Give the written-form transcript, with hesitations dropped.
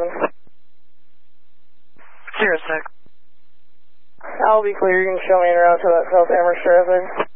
11. 06. I'll be clear. You can show me en route to that South Amherst traffic.